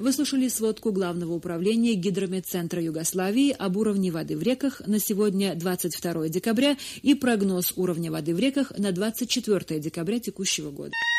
выслушали сводку Главного управления Гидрометцентра Югославии об уровне воды в реках на сегодня, 22 декабря, и прогноз уровня воды в реках на 24 декабря текущего года.